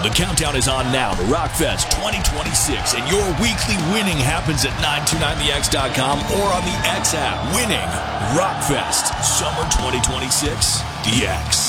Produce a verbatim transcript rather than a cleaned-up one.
The countdown is on now to Rockfest twenty twenty-six, and your weekly winning happens at nine two nine the x dot com or on the X app. Winning Rockfest Summer twenty twenty-six, the X.